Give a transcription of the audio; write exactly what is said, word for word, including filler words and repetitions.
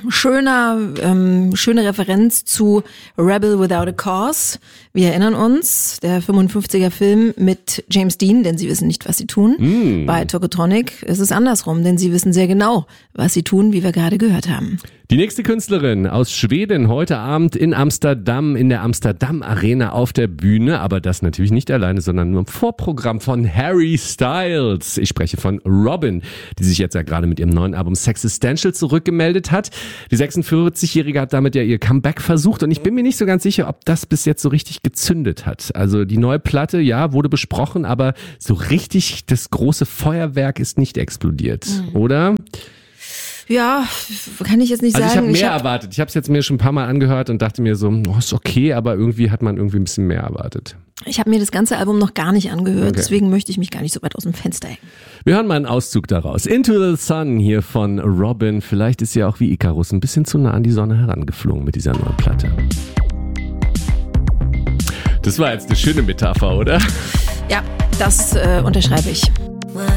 schöner, ähm, schöne Referenz zu Rebel Without a Cause. Wir erinnern uns, der fünfundfünfziger Film mit James Dean, denn sie wissen nicht, was sie tun. Mm. Bei Tokotronic ist es andersrum, denn sie wissen sehr genau, was sie tun, wie wir gerade gehört haben. Die nächste Künstlerin aus Schweden heute Abend in Amsterdam, in der Amsterdam Arena auf der Bühne. Aber das natürlich nicht alleine, sondern nur im Vorprogramm von Harry Styles. Ich spreche von Robyn, die sich jetzt ja gerade mit ihrem neuen Album Sexistential zurückgemeldet hat. Die sechsundvierzigjährige hat damit ja ihr Comeback versucht und ich bin mir nicht so ganz sicher, ob das bis jetzt so richtig gezündet hat. Also die neue Platte, ja, wurde besprochen, aber so richtig das große Feuerwerk ist nicht explodiert, mhm. oder? Ja, kann ich jetzt nicht also sagen. Ich habe mehr ich hab, erwartet. Ich habe es jetzt mir schon ein paar Mal angehört und dachte mir so, oh, ist okay, aber irgendwie hat man irgendwie ein bisschen mehr erwartet. Ich habe mir das ganze Album noch gar nicht angehört, okay. Deswegen möchte ich mich gar nicht so weit aus dem Fenster hängen. Wir hören mal einen Auszug daraus. Into the Sun hier von Robyn. Vielleicht ist sie auch wie Icarus ein bisschen zu nah an die Sonne herangeflogen mit dieser neuen Platte. Das war jetzt eine schöne Metapher, oder? Ja, das äh, unterschreibe ich.